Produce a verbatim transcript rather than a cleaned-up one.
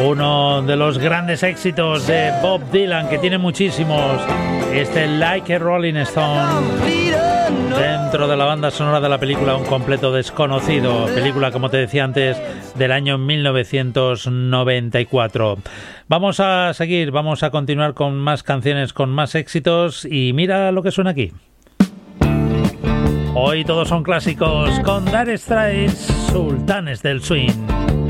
Uno de los grandes éxitos de Bob Dylan, que tiene muchísimos, este Like a Rolling Stone, dentro de la banda sonora de la película Un completo desconocido, película, como te decía antes, del año mil novecientos noventa y cuatro. Vamos a seguir, vamos a continuar con más canciones, con más éxitos, y mira lo que suena aquí. Hoy todos son clásicos, con Dire Straits, Sultanes del Swing.